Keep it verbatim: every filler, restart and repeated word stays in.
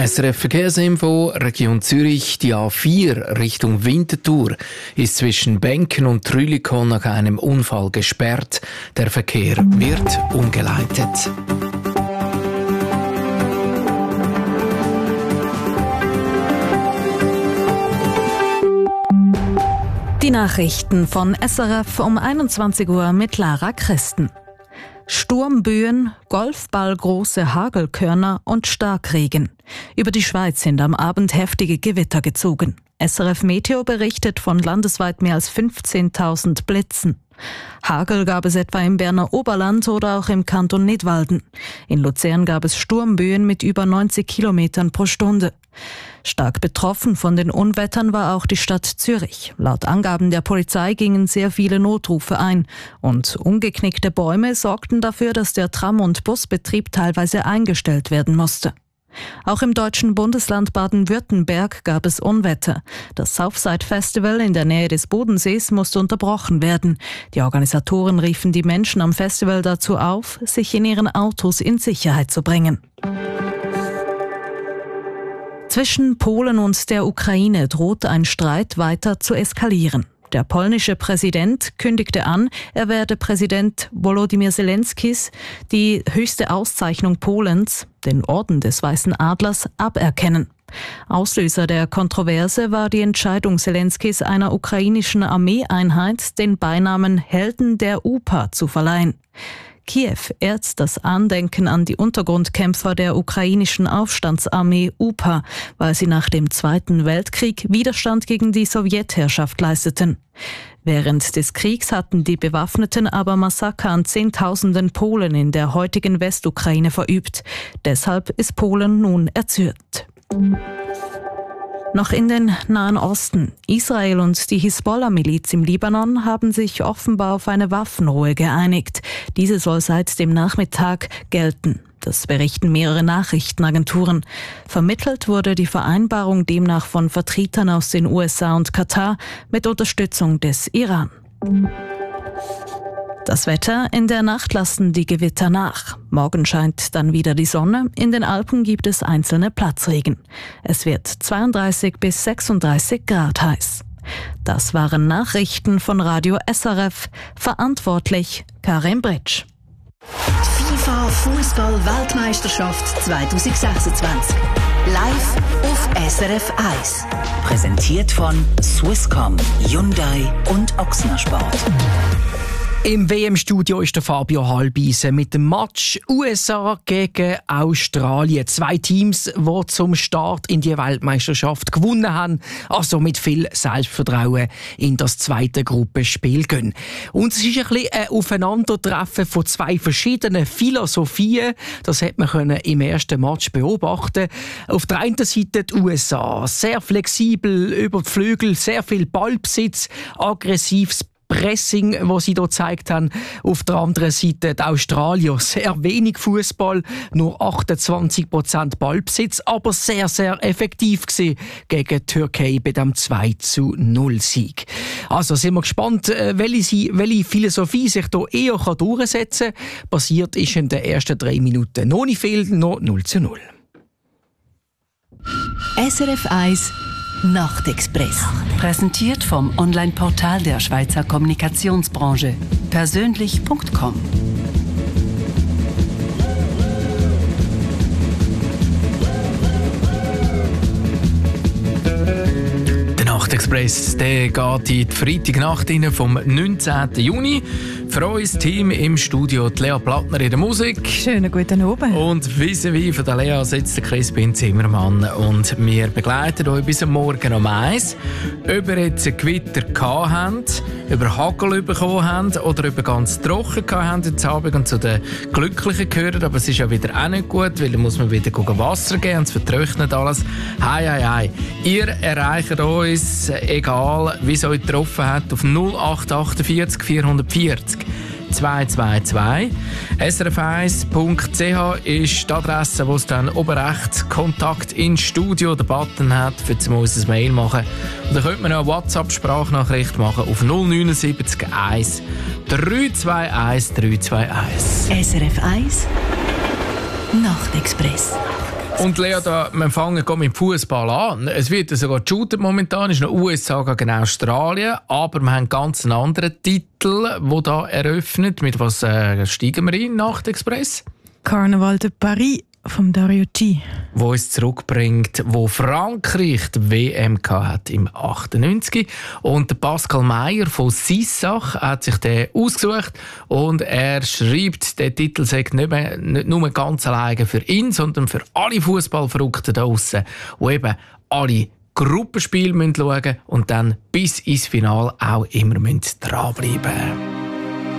S R F Verkehrsinfo, Region Zürich, die A vier Richtung Winterthur ist zwischen Benken und Trülikon nach einem Unfall gesperrt. Der Verkehr wird umgeleitet. Die Nachrichten von S R F um einundzwanzig Uhr mit Lara Christen. Sturmböen, golfballgroße Hagelkörner und Starkregen. Über die Schweiz sind am Abend heftige Gewitter gezogen. S R F Meteo berichtet von landesweit mehr als fünfzehntausend Blitzen. Hagel gab es etwa im Berner Oberland oder auch im Kanton Nidwalden. In Luzern gab es Sturmböen mit über neunzig Kilometern pro Stunde. Stark betroffen von den Unwettern war auch die Stadt Zürich. Laut Angaben der Polizei gingen sehr viele Notrufe ein. Und umgeknickte Bäume sorgten dafür, dass der Tram- und Busbetrieb teilweise eingestellt werden musste. Auch im deutschen Bundesland Baden-Württemberg gab es Unwetter. Das Southside Festival in der Nähe des Bodensees musste unterbrochen werden. Die Organisatoren riefen die Menschen am Festival dazu auf, sich in ihren Autos in Sicherheit zu bringen. Zwischen Polen und der Ukraine droht ein Streit weiter zu eskalieren. Der polnische Präsident kündigte an, er werde Präsident Volodymyr Zelenskis die höchste Auszeichnung Polens, den Orden des Weißen Adlers, aberkennen. Auslöser der Kontroverse war die Entscheidung Zelenskis, einer ukrainischen Armeeeinheit den Beinamen Helden der U P A zu verleihen. Kiew ehrt das Andenken an die Untergrundkämpfer der ukrainischen Aufstandsarmee U P A, weil sie nach dem Zweiten Weltkrieg Widerstand gegen die Sowjetherrschaft leisteten. Während des Kriegs hatten die Bewaffneten aber Massaker an Zehntausenden Polen in der heutigen Westukraine verübt. Deshalb ist Polen nun erzürnt. Noch in den Nahen Osten. Israel und die Hisbollah-Miliz im Libanon haben sich offenbar auf eine Waffenruhe geeinigt. Diese soll seit dem Nachmittag gelten. Das berichten mehrere Nachrichtenagenturen. Vermittelt wurde die Vereinbarung demnach von Vertretern aus den U S A und Katar mit Unterstützung des Iran. Das Wetter: In der Nacht lassen die Gewitter nach. Morgen scheint dann wieder die Sonne. In den Alpen gibt es einzelne Platzregen. Es wird zweiunddreißig bis sechsunddreißig Grad heiß. Das waren Nachrichten von Radio S R F. Verantwortlich Karin Britsch. Die FIFA Fußball-Weltmeisterschaft zwanzig sechsundzwanzig. Live auf S R F eins. Präsentiert von Swisscom, Hyundai und Ochsner Sport. Im W M-Studio ist der Fabio Halbisen mit dem Match U S A gegen Australien. Zwei Teams, die zum Start in die Weltmeisterschaft gewonnen haben, also mit viel Selbstvertrauen in das zweite Gruppenspiel gehen. Und es ist ein bisschen ein Aufeinandertreffen von zwei verschiedenen Philosophien. Das hat man im ersten Match beobachten. Auf der einen Seite die U S A, sehr flexibel über die Flügel, sehr viel Ballbesitz, aggressives Pressing, was sie hier gezeigt haben. Auf der anderen Seite die Australier, sehr wenig Fußball, nur achtundzwanzig Prozent Ballbesitz, aber sehr, sehr effektiv gewesen gegen die Türkei bei dem zwei zu null Sieg. Also sind wir gespannt, welche, welche Philosophie sich hier eher durchsetzen kann. Passiert ist in den ersten drei Minuten noch nicht viel, noch null zu null. S R F eins Nachtexpress. Präsentiert vom Online-Portal der Schweizer Kommunikationsbranche. persönlich punkt com. Der Nachtexpress, der geht in die Freitagnacht rein vom neunzehnten Juni. Für uns Team im Studio die Lea Plattner in der Musik. Schönen guten Abend. Und vis-à-vis von der Lea sitzt der Crispin Zimmermann. Und wir begleiten euch bis am Morgen um eins. Ob ihr jetzt ein Gewitter gehabt habt, über Hagel bekommen habt oder über ganz trocken gehabt habt heute Abend und zu den Glücklichen gehört. Aber es ist ja wieder auch nicht gut, weil da muss man wieder Wasser geben und es vertrocknet alles. Hei, hei, hei. Ihr erreicht uns, egal wie es euch getroffen hat, auf null acht vierundachtzig vierhundertvierzig zwei zwei zwei. S R F eins punkt c h ist die Adresse, wo es dann oben rechts Kontakt ins Studio den Button hat, für uns ein Mail machen. Und dann könnt man noch eine WhatsApp-Sprachnachricht machen auf null neun sieben eins drei zwei eins drei zwei eins. S R F eins Nachtexpress. Und Lea, da, wir fangen mit Fußball an. Es wird sogar geshootet momentan, es ist noch U S A gegen Australien, aber wir haben ganz einen anderen Titel, der da eröffnet. Mit was äh, steigen wir in, Nachtexpress? Carnaval de Paris vom Dario T. Wo uns zurückbringt, wo Frankreich die W M hat im achtundneunzig. Und der Pascal Meyer von Sissach hat sich den ausgesucht und er schreibt, der Titel sei nicht, mehr, nicht nur ganz alleine für ihn, sondern für alle Fußballverrückten da draussen, die eben alle Gruppenspiele schauen müssen und dann bis ins Finale auch immer dranbleiben müssen.